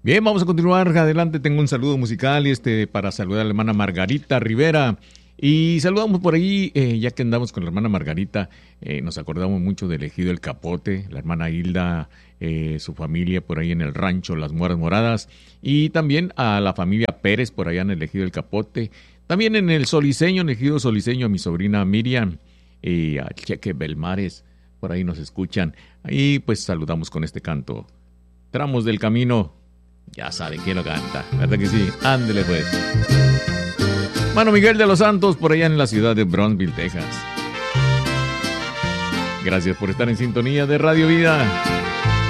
Bien, vamos a continuar adelante. Tengo un saludo musical para saludar a la hermana Margarita Rivera. Y saludamos por ahí, ya que andamos con la hermana Margarita, nos acordamos mucho del Ejido El Capote, la hermana Hilda, su familia por ahí en el rancho Las Moras Moradas, y también a la familia Pérez por allá en el Ejido El Capote, también en el Soliseño, en el Ejido Soliseño, a mi sobrina Miriam y a Cheque Belmares, por ahí nos escuchan. Ahí pues saludamos con este canto, Tramos del Camino, ya saben quién lo canta, ¿verdad que sí? Ándele pues. Mano Miguel de los Santos, por allá en la ciudad de Brownsville, Texas. Gracias por estar en sintonía de Radio Vida.